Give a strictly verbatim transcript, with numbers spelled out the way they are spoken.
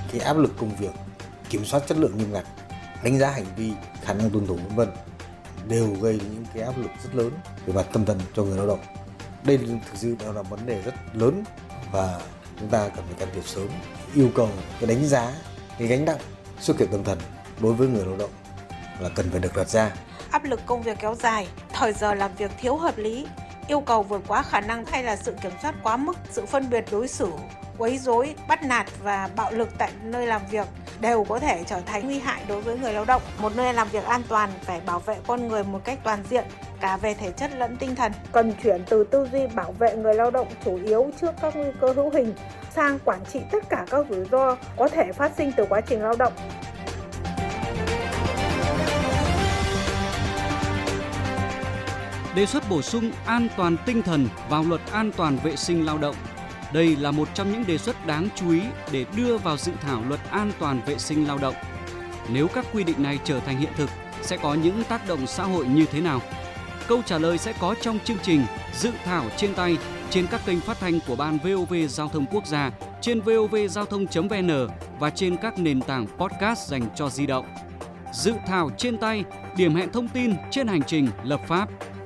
cái áp lực công việc, kiểm soát chất lượng nghiêm ngặt, đánh giá hành vi, khả năng tuân thủ vân vân đều gây những cái áp lực rất lớn về mặt tâm thần cho người lao động. Đây thực sự là vấn đề rất lớn và chúng ta cần phải can thiệp sớm. Yêu cầu cái đánh giá, cái gánh nặng sức khỏe tâm thần đối với người lao động là cần phải được đặt ra. Áp lực công việc kéo dài, thời giờ làm việc thiếu hợp lý, yêu cầu vượt quá khả năng hay là sự kiểm soát quá mức, sự phân biệt đối xử, quấy rối, bắt nạt và bạo lực tại nơi làm việc đều có thể trở thành nguy hại đối với người lao động. Một nơi làm việc an toàn phải bảo vệ con người một cách toàn diện, cả về thể chất lẫn tinh thần. Cần chuyển từ tư duy bảo vệ người lao động chủ yếu trước các nguy cơ hữu hình sang quản trị tất cả các rủi ro có thể phát sinh từ quá trình lao động. Đề xuất bổ sung an toàn tinh thần vào luật an toàn vệ sinh lao động. Đây là một trong những đề xuất đáng chú ý để đưa vào dự thảo luật an toàn vệ sinh lao động. Nếu các quy định này trở thành hiện thực, sẽ có những tác động xã hội như thế nào? Câu trả lời sẽ có trong chương trình Dự thảo trên tay trên các kênh phát thanh của Ban vê o vê Giao thông Quốc gia, trên vovgiao thông chấm vn và trên các nền tảng podcast dành cho di động. Dự thảo trên tay, điểm hẹn thông tin trên hành trình lập pháp.